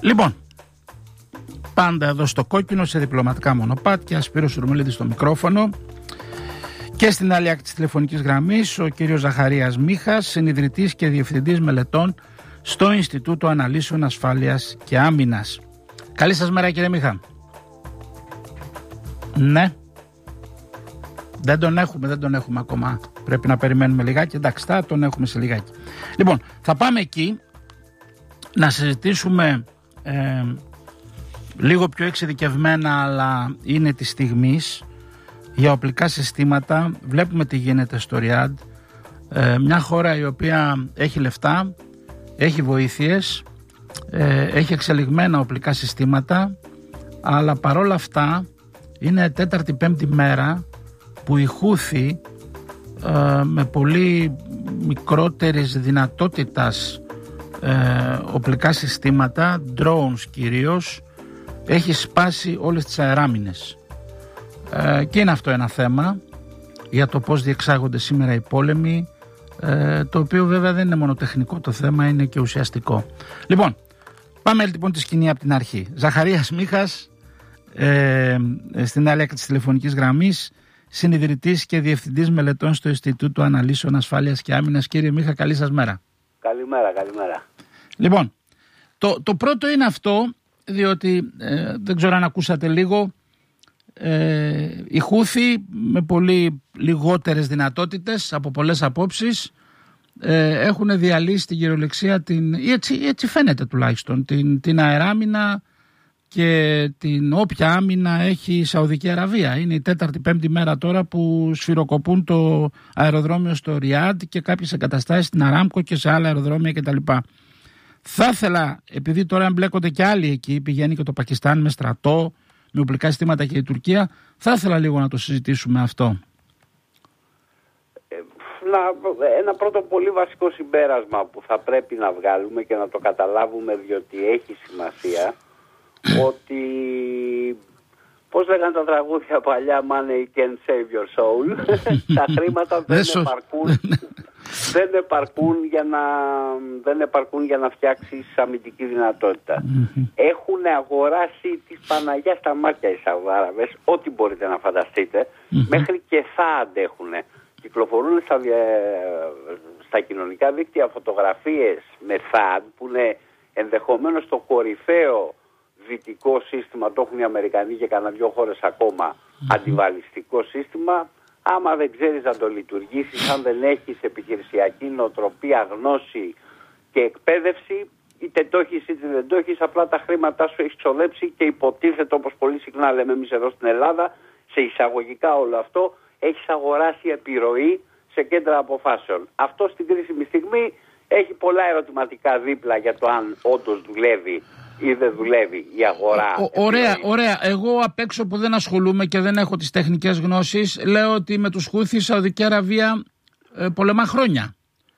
Λοιπόν, πάντα εδώ στο κόκκινο, σε διπλωματικά μονοπάτια, Σπύρος Ουρμελίδης στο μικρόφωνο και στην άλλη άκρη της τηλεφωνικής γραμμής ο κύριος Ζαχαρίας Μίχας, συνιδρυτής και διευθυντής μελετών στο Ινστιτούτο Αναλύσεων Ασφάλειας και Άμυνας. Καλή σας μέρα, κύριε Μίχα. Ναι. Δεν τον έχουμε ακόμα. Πρέπει να περιμένουμε λιγάκι. Εντάξει, θα τον έχουμε σε λιγάκι. Λοιπόν, θα πάμε εκεί να συζητήσουμε λίγο πιο εξειδικευμένα, αλλά είναι της στιγμής, για οπλικά συστήματα. Βλέπουμε τι γίνεται στο Ριάντ, μια χώρα η οποία έχει λεφτά, έχει βοήθειες, έχει εξελιγμένα οπλικά συστήματα, αλλά παρόλα αυτά είναι τέταρτη-πέμπτη μέρα που οι Χούθοι με πολύ μικρότερης δυνατότητας οπλικά συστήματα, drones κυρίως, έχει σπάσει όλες τις αεράμινες. Και είναι αυτό ένα θέμα για το πώς διεξάγονται σήμερα οι πόλεμοι, το οποίο βέβαια δεν είναι μόνο τεχνικό το θέμα, είναι και ουσιαστικό. Λοιπόν, πάμε λοιπόν τη σκηνή από την αρχή. Ζαχαρίας Μίχας, στην άλλη άκρη της τηλεφωνικής γραμμής, συνιδρυτής και διευθυντής μελετών στο Ινστιτούτο Αναλύσεων Ασφάλειας και Άμυνας. Κύριε Μίχα, καλή σας μέρα. Καλημέρα. Λοιπόν, το πρώτο είναι αυτό, διότι δεν ξέρω αν ακούσατε λίγο, οι Χούθοι με πολύ λιγότερες δυνατότητες από πολλές απόψεις έχουν διαλύσει την κυριολεξία, έτσι φαίνεται τουλάχιστον, την αεράμινα και την όποια άμυνα έχει η Σαουδική Αραβία. Είναι η τέταρτη-πέμπτη μέρα τώρα που σφυροκοπούν το αεροδρόμιο στο Ριάντ και κάποιες εγκαταστάσεις στην Αράμκο και σε άλλα αεροδρόμια κτλ. Θα ήθελα, επειδή τώρα εμπλέκονται και άλλοι εκεί, πηγαίνει και το Πακιστάν με στρατό, με οπλικά συστήματα και η Τουρκία, θα ήθελα λίγο να το συζητήσουμε αυτό. Ένα πρώτο πολύ βασικό συμπέρασμα που θα πρέπει να βγάλουμε και να το καταλάβουμε, διότι έχει σημασία, ότι πώς λέγανε τα τραγούδια παλιά, money can save your soul. Τα χρήματα δεν επαρκούν για να φτιάξεις αμυντική δυνατότητα. Έχουν αγοράσει της Παναγιάς στα μάτια οι Σαουδάραβες, ό,τι μπορείτε να φανταστείτε, μέχρι και θα αντέχουν. Κυκλοφορούν στα κοινωνικά δίκτυα φωτογραφίες με THAAD, που είναι ενδεχομένως το κορυφαίο δυτικό σύστημα, το έχουν οι Αμερικανοί και κανένα δυο χώρες ακόμα, αντιβαλιστικό σύστημα. Άμα δεν ξέρεις να το λειτουργήσεις, αν δεν έχεις επιχειρησιακή νοοτροπία, γνώση και εκπαίδευση, είτε το έχεις είτε δεν το έχεις, απλά τα χρήματά σου έχεις ξοδέψει και υποτίθεται, όπως πολύ συχνά λέμε εμείς εδώ στην Ελλάδα, σε εισαγωγικά όλο αυτό, έχεις αγοράσει επιρροή σε κέντρα αποφάσεων. Αυτό στην κρίσιμη στιγμή έχει πολλά ερωτηματικά δίπλα για το αν όντως δουλεύει ή δεν δουλεύει η αγορά. Ωραία. Εγώ απ' έξω που δεν ασχολούμαι και δεν έχω τις τεχνικές γνώσεις, λέω ότι με τους Χούθη η Σαουδική Αραβία πολεμά χρόνια.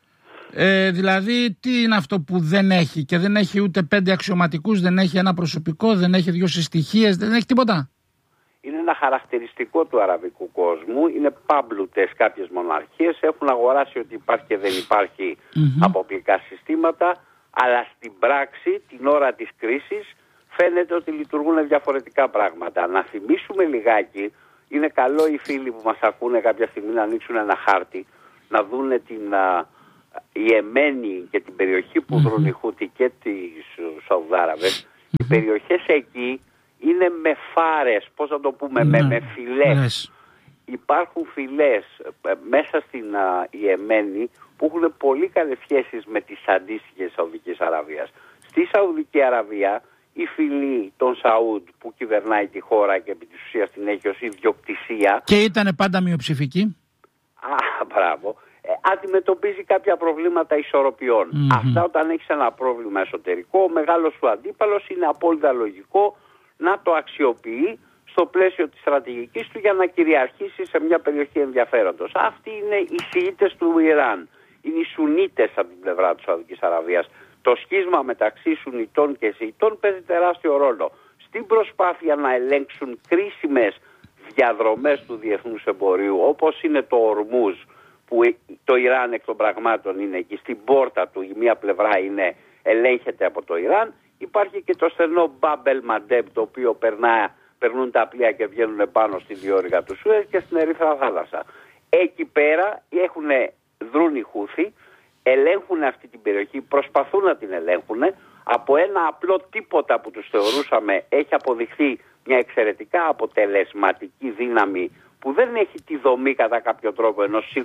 Δηλαδή τι είναι αυτό που δεν έχει, και δεν έχει ούτε 5 αξιωματικούς, δεν έχει ένα προσωπικό, δεν έχει 2 συστοιχίες, δεν έχει τίποτα. Είναι ένα χαρακτηριστικό του αραβικού κόσμου, είναι πάμπλουτες κάποιες μοναρχίες, έχουν αγοράσει ότι υπάρχει και δεν υπάρχει από οπλικά συστήματα, αλλά στην πράξη, την ώρα της κρίσης, φαίνεται ότι λειτουργούν διαφορετικά πράγματα. Να θυμίσουμε λιγάκι, είναι καλό οι φίλοι που μας ακούνε κάποια στιγμή να ανοίξουν ένα χάρτη, να δούνε την Ιεμένη και την περιοχή που δρούν οι Χούθοι και τις Σαουδάραβες. Οι περιοχές εκεί είναι με φάρες, πώς να το πούμε, με φυλές. Υπάρχουν φυλές μέσα στην Ιεμένη που έχουν πολύ καλές σχέσεις με τις αντίστοιχες Σαουδικής Αραβίας. Στη Σαουδική Αραβία η φυλή των Σαούντ που κυβερνάει τη χώρα και επί της ουσίας την έχει ως ιδιοκτησία. Και ήταν πάντα μειοψηφική. Μπράβο. Αντιμετωπίζει κάποια προβλήματα ισορροπιών. Αυτά όταν έχεις ένα πρόβλημα εσωτερικό, ο μεγάλος σου αντίπαλος είναι απόλυτα λογικό να το αξιοποιεί στο πλαίσιο της στρατηγικής του για να κυριαρχήσει σε μια περιοχή ενδιαφέροντος. Αυτοί είναι οι Σιήτες του Ιράν. Είναι οι Σουνίτες από την πλευρά της Σαουδικής Αραβίας. Το σχίσμα μεταξύ Σουνιτών και Σιητών παίζει τεράστιο ρόλο στην προσπάθεια να ελέγξουν κρίσιμες διαδρομές του διεθνούς εμπορίου, όπως είναι το Ορμούζ, που το Ιράν εκ των πραγμάτων είναι εκεί στην πόρτα του, η μία πλευρά ελέγχεται από το Ιράν Υπάρχει και το στενό Μπάμπελ Μαντέμ, το οποίο περνούν τα πλοία και βγαίνουν πάνω στη διόρυγα του Σουέζ και στην Ερυθρά Θάλασσα. Εκεί πέρα δρούν οι Χούθοι, ελέγχουν αυτή την περιοχή, προσπαθούν να την ελέγχουν. Από ένα απλό τίποτα που τους θεωρούσαμε έχει αποδειχθεί μια εξαιρετικά αποτελεσματική δύναμη που δεν έχει τη δομή κατά κάποιο τρόπο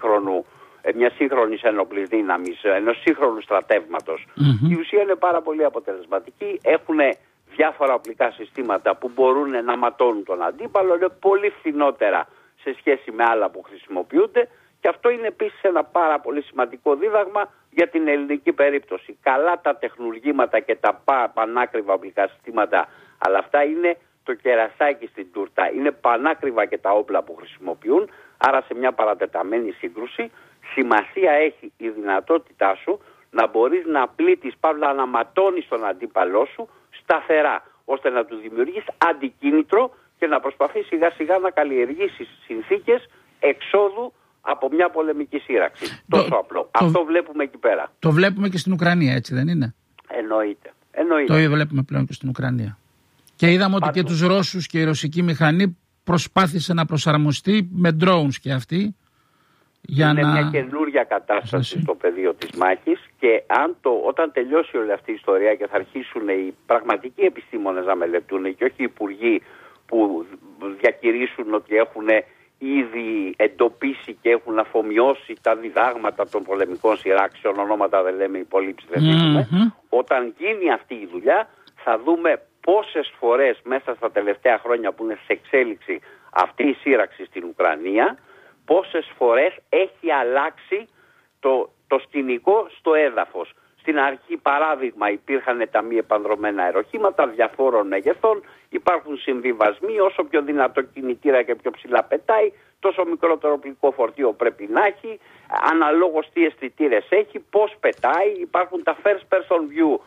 μια σύγχρονης ένοπλης δύναμης, ενός σύγχρονου στρατεύματος. Η ουσία είναι πάρα πολύ αποτελεσματική, έχουν διάφορα οπλικά συστήματα που μπορούν να ματώνουν τον αντίπαλο, είναι πολύ φθηνότερα σε σχέση με άλλα που χρησιμοποιούνται και αυτό είναι επίσης ένα πάρα πολύ σημαντικό δίδαγμα για την ελληνική περίπτωση. Καλά τα τεχνουργήματα και τα πανάκριβα οπλικά συστήματα, αλλά αυτά είναι το κερασάκι στην τούρτα. Είναι πανάκριβα και τα όπλα που χρησιμοποιούν, άρα σε μια παρατεταμένη σύγκρουση σημασία έχει η δυνατότητά σου να μπορείς να πλήττεις, παύλα να ματώνεις τον αντίπαλό σου σταθερά, ώστε να του δημιουργείς αντικίνητρο και να προσπαθείς σιγά σιγά να καλλιεργήσεις συνθήκες εξόδου από μια πολεμική σύραξη. Τόσο απλό. Αυτό βλέπουμε εκεί πέρα. Το βλέπουμε και στην Ουκρανία, έτσι δεν είναι? Εννοείται. Το βλέπουμε πλέον και στην Ουκρανία. Και είδαμε ότι και τους Ρώσους και η ρωσική μηχανή προσπάθησε να προσαρμοστεί με drones και αυτή. Είναι μια καινούρια κατάσταση στο πεδίο της μάχης και όταν τελειώσει όλη αυτή η ιστορία και θα αρχίσουν οι πραγματικοί επιστήμονες να μελετούν και όχι οι υπουργοί που διακηρύσουν ότι έχουν ήδη εντοπίσει και έχουν αφομοιώσει τα διδάγματα των πολεμικών σειράξεων, ονόματα δεν λέμε, υπολείψεις δεν δίνουμε. Όταν γίνει αυτή η δουλειά θα δούμε πόσες φορές μέσα στα τελευταία χρόνια που είναι σε εξέλιξη αυτή η σύραξη στην Ουκρανία, πόσες φορές έχει αλλάξει το σκηνικό στο έδαφος. Στην αρχή, παράδειγμα, υπήρχαν τα μη επανδρωμένα αεροχήματα διαφόρων μεγεθών, υπάρχουν συμβιβασμοί, όσο πιο δυνατό κινητήρα και πιο ψηλά πετάει, τόσο μικρότερο οπλικό φορτίο πρέπει να έχει, αναλόγως τι αισθητήρες έχει, πώς πετάει, υπάρχουν τα first person view,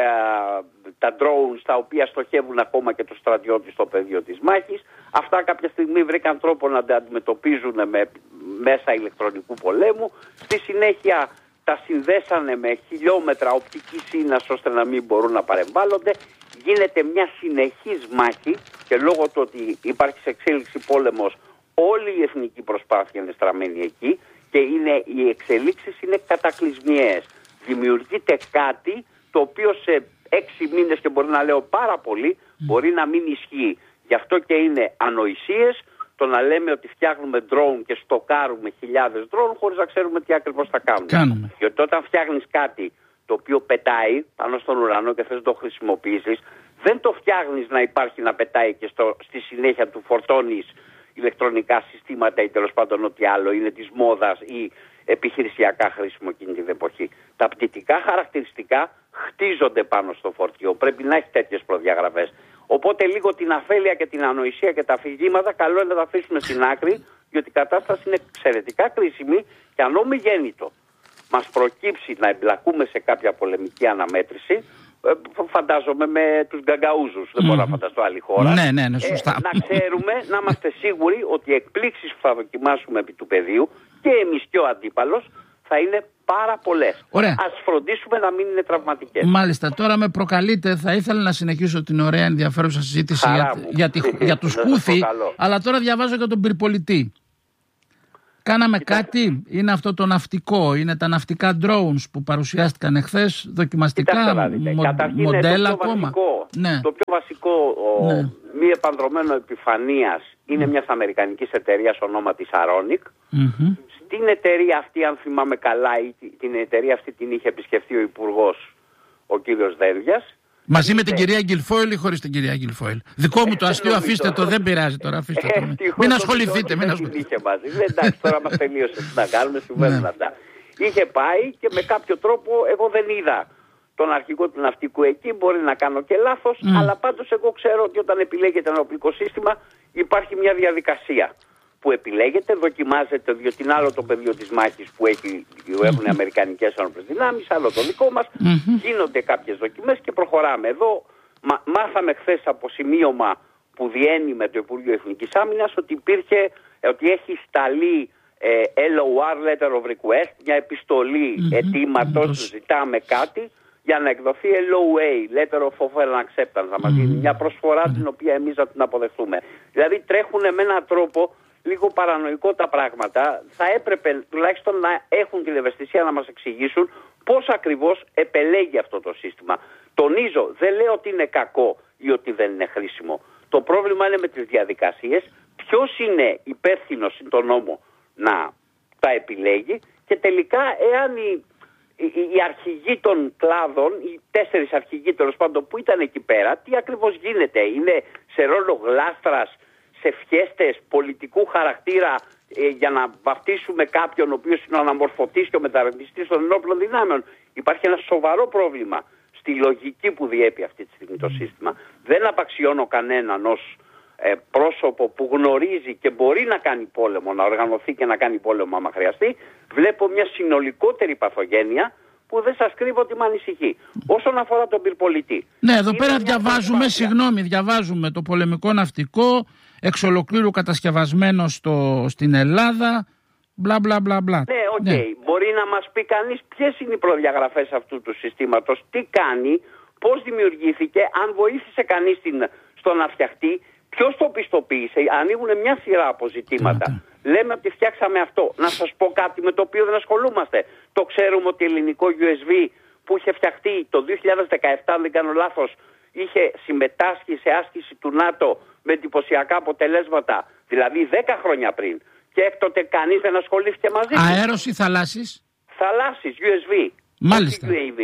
τα drones τα οποία στοχεύουν ακόμα και το στρατιώτη στο πεδίο της μάχης. Αυτά κάποια στιγμή βρήκαν τρόπο να τα αντιμετωπίζουν με μέσα ηλεκτρονικού πολέμου. Στη συνέχεια τα συνδέσανε με χιλιόμετρα οπτικής ίνας ώστε να μην μπορούν να παρεμβάλλονται. Γίνεται μια συνεχής μάχη και λόγω του ότι υπάρχει σε εξέλιξη πόλεμος, όλη η εθνική προσπάθεια είναι στραμμένη εκεί και οι εξελίξεις είναι κατακλυσμιαίες. Δημιουργείται κάτι το οποίο σε 6 μήνες, και μπορεί να λέω πάρα πολύ, μπορεί να μην ισχύει. Γι' αυτό και είναι ανοησίες το να λέμε ότι φτιάχνουμε drone και στοκάρουμε χιλιάδες drone χωρίς να ξέρουμε τι ακριβώς θα κάνουμε. Γιατί όταν φτιάχνεις κάτι το οποίο πετάει πάνω στον ουρανό και θες να το χρησιμοποιήσεις, δεν το φτιάχνεις να υπάρχει να πετάει και στη συνέχεια του φορτώνεις ηλεκτρονικά συστήματα ή τέλος πάντων ό,τι άλλο είναι της μόδας ή επιχειρησιακά χρήσιμο εκείνη την εποχή. Τα πτυτικά χαρακτηριστικά χτίζονται πάνω στο φορτίο. Πρέπει να έχει τέτοιες προδιαγραφές. Οπότε λίγο την αφέλεια και την ανοησία και τα αφηγήματα καλό είναι να τα αφήσουμε στην άκρη, διότι η κατάσταση είναι εξαιρετικά κρίσιμη και αν ομιγέννητο μας προκύψει να εμπλακούμε σε κάποια πολεμική αναμέτρηση, φαντάζομαι με τους γκαγκαούζους, δεν μπορώ να φανταστώ άλλη χώρα, ναι, σωστά. να ξέρουμε, να είμαστε σίγουροι ότι οι εκπλήξεις που θα δοκιμάσουμε επί του πεδίου και εμείς και ο αντίπαλος θα είναι πάρα πολλές. Ας φροντίσουμε να μην είναι τραυματικές. Μάλιστα, τώρα με προκαλείτε, θα ήθελα να συνεχίσω την ωραία ενδιαφέρουσα συζήτηση για τους Χούθη, αλλά τώρα διαβάζω για τον πυρπολιτή. Κάναμε κάτι, είναι αυτό το ναυτικό, είναι τα ναυτικά drones που παρουσιάστηκαν εχθές, δοκιμαστικά μοντέλα ακόμα. Το πιο βασικό μη επανδρομένο επιφανείας είναι μιας αμερικανικής εταιρείας ονόματι Saronic. Την εταιρεία αυτή, αν θυμάμαι καλά, την εταιρεία αυτή την είχε επισκεφθεί ο Υπουργός, ο κύριος Δέρβιας. Μαζί με την κυρία Γκιλφόιλ ή χωρίς την κυρία Γκιλφόιλ? Δικό μου το αστείο, αφήστε το, δεν πειράζει τώρα, αφήστε το. Μην ασχοληθείτε, μην ασχοληθείτε. Εντάξει, τώρα μας τελείωσε, τι να κάνουμε, συμβαίνουν αυτά. Είχε πάει και με κάποιο τρόπο εγώ δεν είδα τον αρχηγό του ναυτικού εκεί, μπορεί να κάνω και λάθος, αλλά πάντως εγώ ξέρω ότι όταν επιλέγεται ένα οπλικό σύστημα υπάρχει μια διαδικασία που επιλέγεται, δοκιμάζεται, διότι είναι άλλο το πεδίο της μάχης που έχουν οι αμερικανικές ένοπλες δυνάμεις, άλλο το δικό μας, γίνονται κάποιες δοκιμές και προχωράμε. Εδώ μάθαμε χθες από σημείωμα που διένει με το Υπουργείο Εθνικής Άμυνας ότι έχει σταλεί LOR, Letter of Request, μια επιστολή αιτήματος, ζητάμε κάτι, για να εκδοθεί LOA, Letter of Offer and Acceptance, να μας γίνει μια προσφορά την οποία εμείς θα την αποδεχτούμε. Δηλαδή τρέχουν με έναν τρόπο λίγο παρανοϊκό τα πράγματα. Θα έπρεπε τουλάχιστον να έχουν την ευαισθησία να μας εξηγήσουν πώς ακριβώς επελέγει αυτό το σύστημα. Τονίζω, δεν λέω ότι είναι κακό ή ότι δεν είναι χρήσιμο. Το πρόβλημα είναι με τις διαδικασίες, ποιος είναι υπεύθυνος στον νόμο να τα επιλέγει και τελικά εάν οι αρχηγοί των κλάδων, οι 4 αρχηγοί τέλος πάντων που ήταν εκεί πέρα, τι ακριβώς γίνεται, είναι σε ρόλο γλάστρας, σε φιέστες πολιτικού χαρακτήρα για να βαφτίσουμε κάποιον ο οποίος είναι ο αναμορφωτής και ο μεταρρυθμιστής των ενόπλων δυνάμεων. Υπάρχει ένα σοβαρό πρόβλημα στη λογική που διέπει αυτή τη στιγμή το σύστημα. Δεν απαξιώνω κανέναν ως πρόσωπο που γνωρίζει και μπορεί να κάνει πόλεμο, να οργανωθεί και να κάνει πόλεμο άμα χρειαστεί. Βλέπω μια συνολικότερη παθογένεια που δεν σας κρύβω ότι με ανησυχεί. Όσον αφορά τον πυρπολιτή. Ναι, εδώ πέρα διαβάζουμε το πολεμικό ναυτικό εξ ολοκλήρου κατασκευασμένο στην Ελλάδα, μπλα μπλα μπλα μπλα. Ναι, οκ. Ναι. Μπορεί να μας πει κανείς ποιες είναι οι προδιαγραφές αυτού του συστήματος, τι κάνει, πώς δημιουργήθηκε, αν βοήθησε κανείς στο να φτιαχτεί, ποιος το πιστοποίησε, ανοίγουν μια σειρά από ζητήματα. Λέμε ότι φτιάξαμε αυτό. Να σας πω κάτι με το οποίο δεν ασχολούμαστε. Το ξέρουμε ότι ελληνικό USB που είχε φτιαχτεί το 2017, αν δεν κάνω λάθος, είχε συμμετάσχει σε άσκηση του ΝΑΤΟ με εντυπωσιακά αποτελέσματα, δηλαδή 10 χρόνια πριν. Και έκτοτε κανείς δεν ασχολήθηκε μαζί του. Αέρος ή θαλάσσης? Θαλάσσης, USB. Μάλιστα. UAV.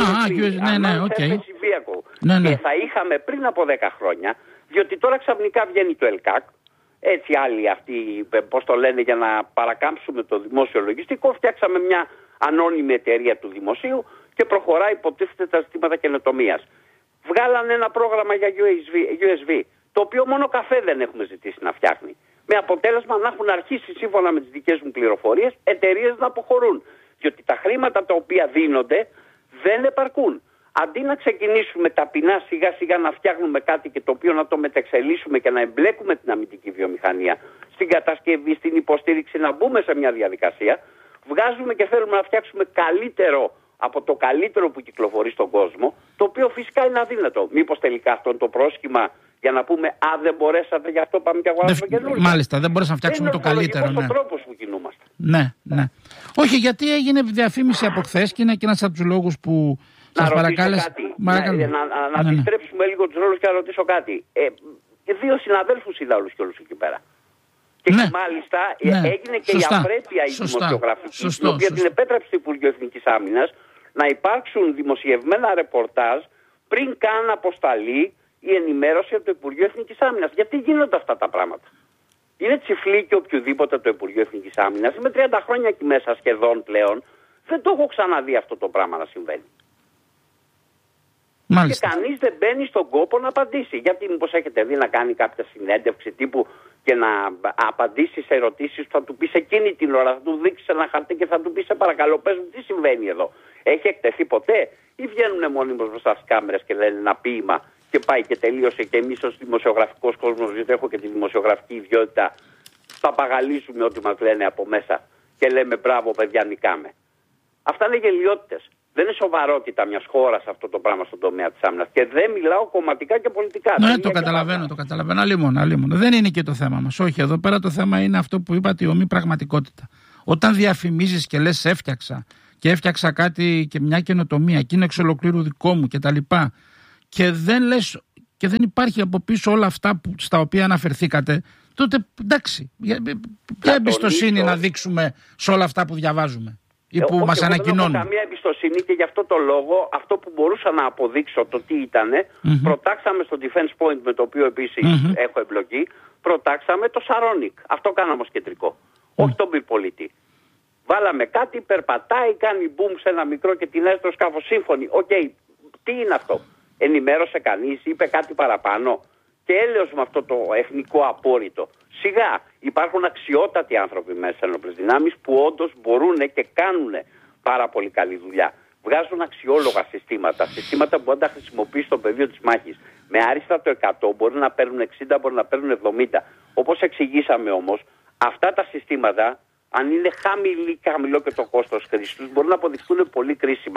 Ναι, οκ. Ναι. Και θα είχαμε πριν από 10 χρόνια, διότι τώρα ξαφνικά βγαίνει το ΕΛΚΑΚ, έτσι άλλοι αυτοί, πώς το λένε, για να παρακάμψουμε το δημόσιο λογιστικό, φτιάξαμε μια ανώνυμη εταιρεία του δημοσίου και προχωράει υποτίθεται τα ζητήματα καινοτομίας. Βγάλανε ένα πρόγραμμα για USB, το οποίο μόνο καφέ δεν έχουμε ζητήσει να φτιάχνει. Με αποτέλεσμα να έχουν αρχίσει, σύμφωνα με τις δικές μου πληροφορίες, εταιρείες να αποχωρούν. Διότι τα χρήματα τα οποία δίνονται δεν επαρκούν. Αντί να ξεκινήσουμε ταπεινά σιγά σιγά να φτιάχνουμε κάτι και το οποίο να το μετεξελίσσουμε και να εμπλέκουμε την αμυντική βιομηχανία στην κατασκευή, στην υποστήριξη, να μπούμε σε μια διαδικασία, βγάζουμε και θέλουμε να φτιάξουμε καλύτερο από το καλύτερο που κυκλοφορεί στον κόσμο, το οποίο φυσικά είναι αδύνατο. Μήπως τελικά αυτό είναι το πρόσχημα για να πούμε «Α, δεν μπορέσατε, γι' αυτό πάμε και αγοράσουμε καινούργια». Μάλιστα, δεν μπορέσαμε να φτιάξουμε το καλύτερο. Είναι ο τρόπος που κινούμαστε. Ναι. Όχι, γιατί έγινε διαφήμιση από χθες και είναι και ένας από τους λόγους που σας παρακάλεσα. Να αντιστρέψουμε λίγο τους ρόλους και να ρωτήσω κάτι. 2 συναδέλφους είδα όλους και όλους εκεί πέρα. Και μάλιστα έγινε και η απρέπεια η δημοσιογραφική, την οποία την επέτρεψε το Υπουργείο Εθνικής Άμυνας, να υπάρξουν δημοσιευμένα ρεπορτάζ πριν καν αποσταλεί η ενημέρωση από το Υπουργείο Εθνικής Άμυνας. Γιατί γίνονται αυτά τα πράγματα? Είναι τσιφλίκι οποιοδήποτε το Υπουργείο Εθνικής Άμυνας. Είμαι 30 χρόνια εκεί μέσα σχεδόν πλέον. Δεν το έχω ξαναδεί αυτό το πράγμα να συμβαίνει. Μάλιστα. Και κανείς δεν μπαίνει στον κόπο να απαντήσει. Γιατί μήπως έχετε δει να κάνει κάποια συνέντευξη τύπου και να απαντήσει σε ερωτήσεις που θα του πει εκείνη την ώρα, θα του δείξει ένα χαρτί και θα του πει σε παρακαλώ πες μου τι συμβαίνει εδώ? Έχει εκτεθεί ποτέ ή βγαίνουν μόνιμως μπροστά στις κάμερες και λένε ένα ποίημα και πάει και τελείωσε και εμείς ως δημοσιογραφικός κόσμος, γιατί έχω και τη δημοσιογραφική ιδιότητα, παπαγαλίζουμε ό,τι μας λένε από μέσα και λέμε μπράβο παιδιά νικάμε? Αυτά είναι γελιότητες. Δεν είναι σοβαρότητα μιας χώρας αυτό το πράγμα στον τομέα της άμυνας. Και δεν μιλάω κομματικά και πολιτικά. Ναι, το καταλαβαίνω. Αλλήμον. Δεν είναι και το θέμα μας. Όχι, εδώ πέρα το θέμα είναι αυτό που είπατε, η ομή πραγματικότητα. Όταν διαφημίζεις και λες έφτιαξα κάτι και μια καινοτομία και είναι εξ ολοκλήρου δικό μου κτλ. Και δεν λες και δεν υπάρχει από πίσω όλα αυτά στα οποία αναφερθήκατε, τότε εντάξει. Ποια εμπιστοσύνη να δείξουμε σε όλα αυτά που διαβάζουμε ή που μας ανακοινώνουν? Δεν έχω καμία εμπιστοσύνη και γι' αυτό το λόγο αυτό που μπορούσα να αποδείξω το τι ήτανε, προτάξαμε στο Defense Point, με το οποίο επίσης έχω εμπλοκή, προτάξαμε το Saronic. Αυτό κάναμε ως κεντρικό. Όχι τον πυρπολίτη. Βάλαμε κάτι, περπατάει, κάνει boom σε ένα μικρό και την έστω σκάφο σύμφωνη. Οκ, τι είναι αυτό? Ενημέρωσε κανείς, είπε κάτι παραπάνω? Και έλεος με αυτό το εθνικό απόρριτο. Σιγά, υπάρχουν αξιότατοι άνθρωποι μέσα στις ενόπλες δυνάμεις που όντως μπορούν και κάνουν πάρα πολύ καλή δουλειά. Βγάζουν αξιόλογα συστήματα που μπορεί να χρησιμοποιήσει στο πεδίο της μάχης. Με άριστα το 100 μπορεί να παίρνουν 60, μπορεί να παίρνουν 70. Όπως εξηγήσαμε όμως, αυτά τα συστήματα, αν είναι χαμηλό και το κόστος χρήσης τους, μπορούν να αποδειχθούν πολύ κρίσιμα.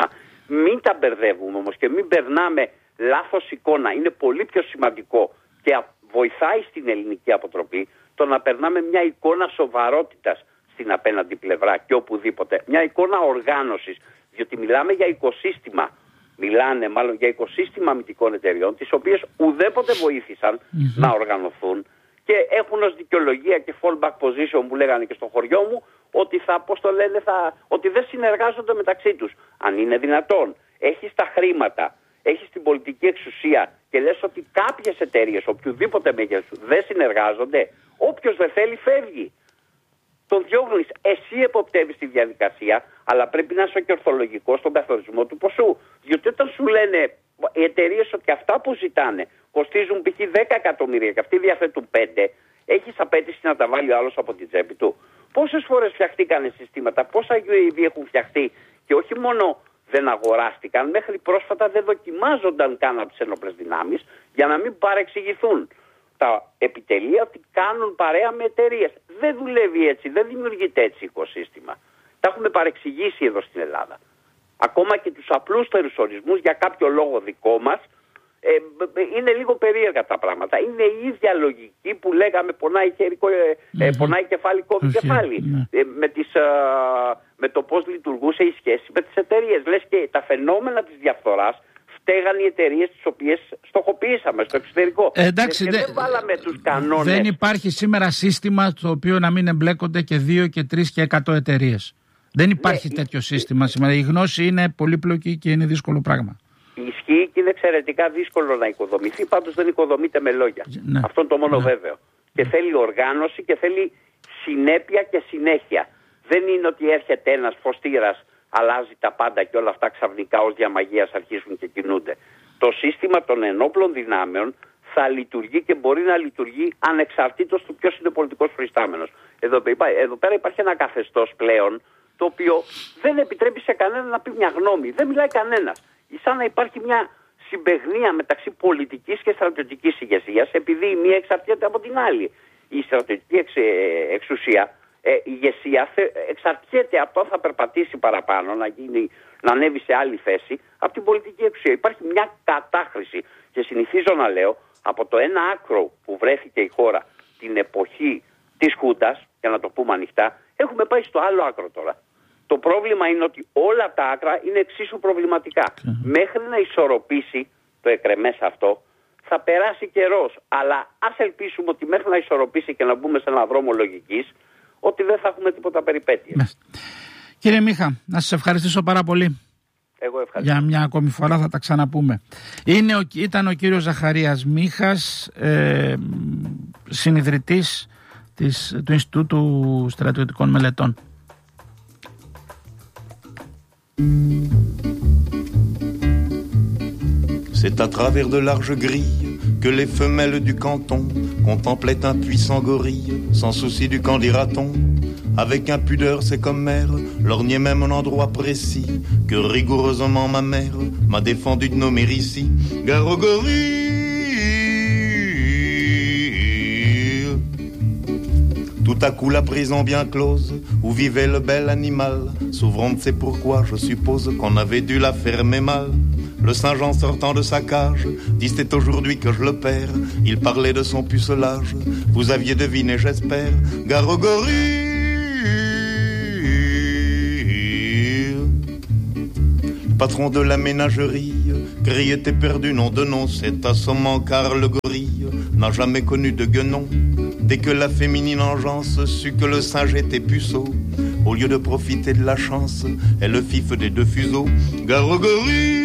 Μην τα μπερδεύουμε όμως και μην περνάμε λάθος εικόνα. Είναι πολύ πιο σημαντικό και βοηθάει στην ελληνική αποτροπή το να περνάμε μια εικόνα σοβαρότητας στην απέναντι πλευρά και οπουδήποτε. Μια εικόνα οργάνωσης, διότι μιλάμε για οικοσύστημα. Μιλάνε μάλλον για οικοσύστημα αμυντικών εταιριών, τις οποίες ουδέποτε βοήθησαν να οργανωθούν και έχουν ως δικαιολογία και fallback position που λέγανε και στο χωριό μου, ότι ότι δεν συνεργάζονται μεταξύ τους. Αν είναι δυνατόν, έχεις τα χρήματα, έχεις την πολιτική εξουσία και λες ότι κάποιες εταιρείες, οποιοδήποτε μέγεθος, δεν συνεργάζονται, όποιος δεν θέλει φεύγει. Τον διώχνεις. Εσύ εποπτεύεις τη διαδικασία, αλλά πρέπει να είσαι και ορθολογικός στον καθορισμό του ποσού. Διότι όταν σου λένε οι εταιρείες ότι αυτά που ζητάνε κοστίζουν π.χ. 10 εκατομμύρια και αυτοί διαθέτουν 5, έχεις απέτηση να τα βάλει ο άλλος από την τσέπη του. Πόσες φορές φτιαχτήκανε συστήματα, πόσα UAV έχουν φτιαχτεί και όχι μόνο δεν αγοράστηκαν, μέχρι πρόσφατα δεν δοκιμάζονταν καν από τις ενόπλες δυνάμεις για να μην παρεξηγηθούν τα επιτελεία ότι κάνουν παρέα με εταιρείες. Δεν δουλεύει έτσι, δεν δημιουργείται έτσι οικοσύστημα. Τα έχουμε παρεξηγήσει εδώ στην Ελλάδα. Ακόμα και τους απλούστερους ορισμούς για κάποιο λόγο δικό μας είναι λίγο περίεργα τα πράγματα. Είναι η ίδια λογική που λέγαμε πονάει κεφάλι, κόβει κεφάλι. Με το πώς λειτουργούσε η σχέση με τις εταιρείες. Λες και τα φαινόμενα της διαφθοράς φταίγαν οι εταιρείες τις οποίες στοχοποιήσαμε στο εξωτερικό. Εντάξει, και δεν βάλαμε τους κανόνες. Δεν υπάρχει σήμερα σύστημα το οποίο να μην εμπλέκονται και 2 και 3 και 100 εταιρείες. Δεν υπάρχει τέτοιο σύστημα σήμερα. Η γνώση είναι πολύπλοκη και είναι δύσκολο πράγμα. Ισχύει και είναι εξαιρετικά δύσκολο να οικοδομηθεί, πάντως δεν οικοδομείται με λόγια. Ναι. Αυτό είναι το μόνο βέβαιο. Και θέλει οργάνωση και θέλει συνέπεια και συνέχεια. Δεν είναι ότι έρχεται ένας φωστήρας, αλλάζει τα πάντα και όλα αυτά ξαφνικά ως διαμαγείας αρχίζουν και κινούνται. Το σύστημα των ενόπλων δυνάμεων θα λειτουργεί και μπορεί να λειτουργεί ανεξαρτήτως του ποιος είναι ο πολιτικός προϊστάμενος. Εδώ πέρα υπάρχει ένα καθεστώς πλέον το οποίο δεν επιτρέπει σε κανένα να πει μια γνώμη. Δεν μιλάει κανένας. Σαν να υπάρχει μια συμπαιγνία μεταξύ πολιτικής και στρατιωτικής ηγεσίας, επειδή η μία εξαρτιέται από την άλλη. Η στρατιωτική εξουσία, η ηγεσία εξαρτιέται από το αν θα περπατήσει παραπάνω, να ανέβει σε άλλη θέση, από την πολιτική εξουσία. Υπάρχει μια κατάχρηση και συνηθίζω να λέω από το ένα άκρο που βρέθηκε η χώρα την εποχή της Χούντας, για να το πούμε ανοιχτά, έχουμε πάει στο άλλο άκρο τώρα. Το πρόβλημα είναι ότι όλα τα άκρα είναι εξίσου προβληματικά. Μέχρι να ισορροπήσει το εκρεμές αυτό θα περάσει καιρός. Αλλά ας ελπίσουμε ότι μέχρι να ισορροπήσει και να μπούμε σε έναν δρόμο λογικής, ότι δεν θα έχουμε τίποτα περιπέτειες. Κύριε Μίχα, να σας ευχαριστήσω πάρα πολύ. Εγώ ευχαριστώ. Για μια ακόμη φορά θα τα ξαναπούμε. Ήταν ο κύριος Ζαχαρίας Μίχας, συνιδρυτής του Ινστιτούτου Στρατιωτικών Μελετών. C'est à travers de larges grilles que les femelles du canton contemplaient un puissant gorille, sans souci du qu'en dira-t-on. Avec impudeur, c'est comme mère, lorgnait même un endroit précis que rigoureusement ma mère m'a défendu de nommer ici. Gare au gorille. Tout à coup la prison bien close, où vivait le bel animal, s'ouvrant de c'est pourquoi je suppose qu'on avait dû la fermer mal. Le Saint-Jean sortant de sa cage, dit c'est aujourd'hui que je le perds. Il parlait de son pucelage, vous aviez deviné j'espère. Gare au gorille. Patron de la ménagerie, criait t'es perdu, nom de nom, c'est assommant car le gorille n'a jamais connu de guenon. Dès que la féminine engeance sut que le singe était puceau, au lieu de profiter de la chance, elle le fif des deux fuseaux. Gare au gorille.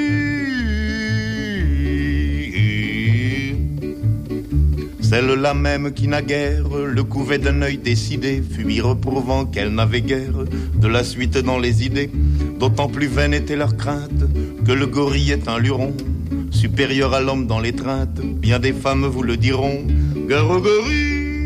Celle-là même qui naguère le couvait d'un œil décidé, fut y reprouvant qu'elle n'avait guère de la suite dans les idées. D'autant plus vaine était leur crainte que le gorille est un luron, supérieur à l'homme dans l'étreinte. Bien des femmes vous le diront. Gare au gorille.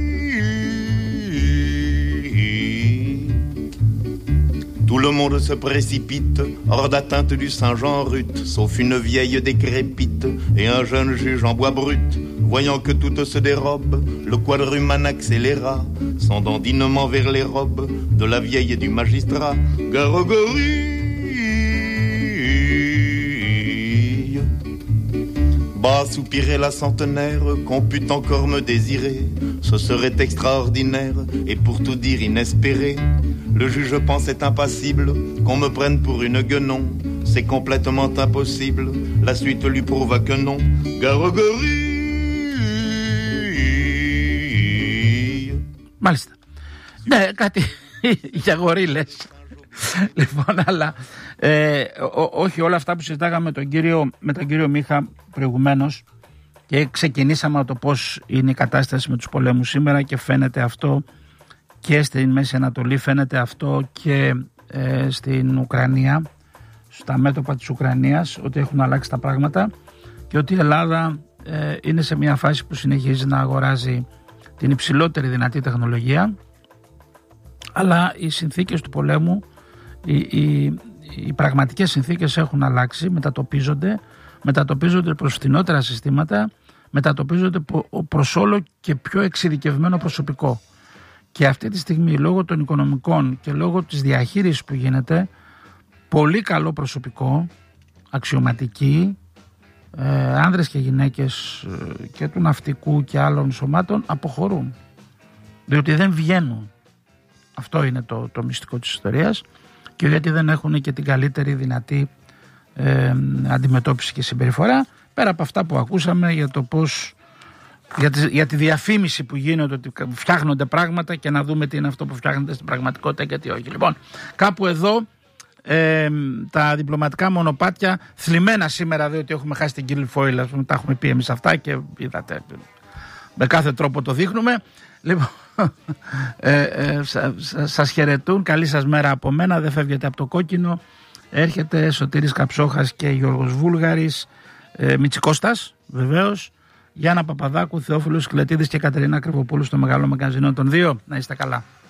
Tout le monde se précipite hors d'atteinte du Saint-Jean rut, sauf une vieille décrépite et un jeune juge en bois brut. Voyant que toutes se dérobent, le quadrumane accéléra son dandinement vers les robes de la vieille et du magistrat. Gare au gorille. Bas soupirait la centenaire, qu'on pût encore me désirer, ce serait extraordinaire et pour tout dire inespéré. Le juge pensait impassible qu'on me prenne pour une guenon. C'est complètement impossible, la suite lui prouva que non. Garogori. Μάλιστα. Ναι, κάτι για γορίλες. Λοιπόν, αλλά όχι όλα αυτά που συζητάγαμε με τον κύριο Μίχα προηγουμένως και ξεκινήσαμε το πώς είναι η κατάσταση με τους πολέμους σήμερα και φαίνεται αυτό και στην Μέση Ανατολή, φαίνεται αυτό και στην Ουκρανία, στα μέτωπα της Ουκρανίας, ότι έχουν αλλάξει τα πράγματα και ότι η Ελλάδα είναι σε μια φάση που συνεχίζει να αγοράζει την υψηλότερη δυνατή τεχνολογία, αλλά οι συνθήκες του πολέμου, οι πραγματικές συνθήκες έχουν αλλάξει, μετατοπίζονται προς φθηνότερα συστήματα, μετατοπίζονται προς όλο και πιο εξειδικευμένο προσωπικό. Και αυτή τη στιγμή, λόγω των οικονομικών και λόγω της διαχείρισης που γίνεται, πολύ καλό προσωπικό, αξιωματικοί, άνδρες και γυναίκες και του ναυτικού και άλλων σωμάτων αποχωρούν, διότι δεν βγαίνουν. Αυτό είναι το μυστικό της ιστορίας, και γιατί δεν έχουν και την καλύτερη δυνατή αντιμετώπιση και συμπεριφορά, πέρα από αυτά που ακούσαμε για το πώς, για τη διαφήμιση που γίνεται, ότι φτιάχνονται πράγματα και να δούμε τι είναι αυτό που φτιάχνεται στην πραγματικότητα και τι όχι. Λοιπόν, κάπου εδώ τα διπλωματικά μονοπάτια θλιμμένα σήμερα, διότι έχουμε χάσει την Guilfoyle, ας πούμε, τα έχουμε πει εμείς αυτά και είδατε, με κάθε τρόπο το δείχνουμε. Λοιπόν, σας χαιρετούν, καλή σας μέρα από μένα, δεν φεύγετε από το κόκκινο. Έρχεται Σωτήρης Καψόχας και Γιώργος Βούλγαρης, Μητσικώστας βεβαίως, Γιάννα Παπαδάκου, Θεόφιλος Σκλετίδης και Κατερίνα Κρυβοπούλου στο Μεγάλο Μαγκαζινό των 2. Να είστε καλά.